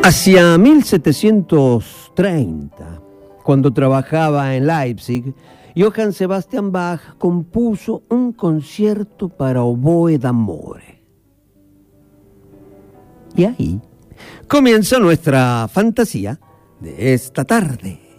Hacia 1730, cuando trabajaba en Leipzig, Johann Sebastian Bach compuso un concierto para oboe d'amore. Y ahí comienza nuestra fantasía de esta tarde.